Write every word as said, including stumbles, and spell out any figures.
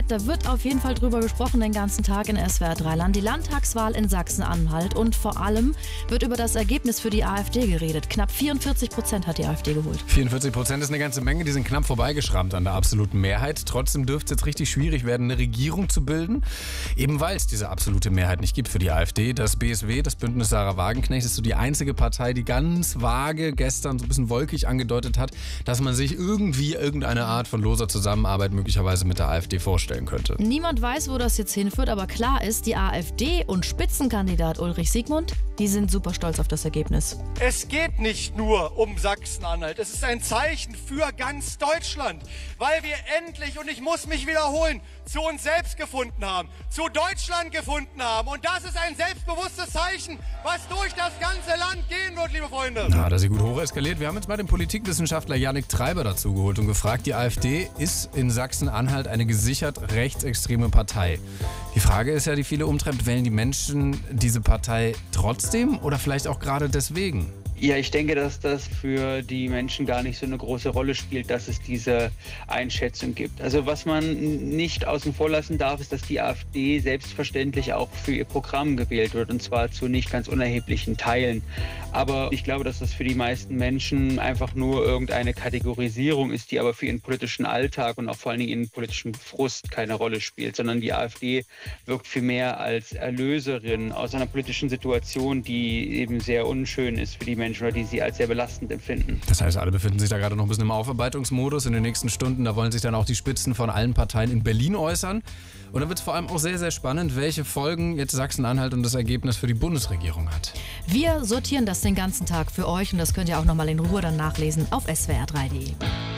gesagt, da wird auf jeden Fall drüber gesprochen den ganzen Tag in S W R drei Land. Die Landtagswahl in Sachsen-Anhalt und vor allem wird über das Ergebnis für die AfD geredet. Knapp vierundvierzig Prozent hat die AfD geholt. vierundvierzig Prozent ist eine ganze Menge, die sind knapp vorbeigeschrammt an der absoluten Mehrheit. Trotzdem dürfte es jetzt richtig schwierig werden, eine Regierung zu bilden, eben weil es diese absolute Mehrheit nicht gibt für die AfD. Das B S W, das Bündnis Sarah Wagenknecht, ist so die einzige Partei, die ganz vage gestern so ein bisschen wolkig angedeutet hat, dass man sich irgendwie irgendeine Art von loser Zusammenarbeit möglicherweise mit der AfD vorstellen könnte. Niemand weiß, wo das jetzt hinführt, aber klar ist, die AfD und Spitzenkandidat Ulrich Siegmund, die sind super stolz auf das Ergebnis. Es geht nicht nur um Sachsen-Anhalt, es ist ein Zeichen für ganz Deutschland, weil wir endlich, und ich muss mich wiederholen, zu uns selbst gefunden haben, zu Deutschland gefunden haben. Und das ist ein selbstbewusstes Zeichen, was durch das ganze Land gehen wird, liebe Freunde. Na, das ist gut hoch eskaliert. Wir haben jetzt mal den Politikwissenschaftler Yannick Treiber dazu geholt und gefragt, die AfD ist in Sachsen-Anhalt eine gesichert rechtsextreme Partei. Die Frage ist ja, die viele umtreibt, wählen die Menschen diese Partei trotzdem oder vielleicht auch gerade deswegen? Ja, ich denke, dass das für die Menschen gar nicht so eine große Rolle spielt, dass es diese Einschätzung gibt. Also was man nicht außen vor lassen darf, ist, dass die AfD selbstverständlich auch für ihr Programm gewählt wird, und zwar zu nicht ganz unerheblichen Teilen. Aber ich glaube, dass das für die meisten Menschen einfach nur irgendeine Kategorisierung ist, die aber für ihren politischen Alltag und auch vor allen Dingen ihren politischen Frust keine Rolle spielt, sondern die AfD wirkt vielmehr als Erlöserin aus einer politischen Situation, die eben sehr unschön ist für die Menschen oder die sie als sehr belastend empfinden. Das heißt, alle befinden sich da gerade noch ein bisschen im Aufarbeitungsmodus. In den nächsten Stunden, da wollen sich dann auch die Spitzen von allen Parteien in Berlin äußern. Und dann wird es vor allem auch sehr, sehr spannend, welche Folgen jetzt Sachsen-Anhalt und das Ergebnis für die Bundesregierung hat. Wir sortieren das den ganzen Tag für euch und das könnt ihr auch nochmal in Ruhe dann nachlesen auf S W R drei punkt de.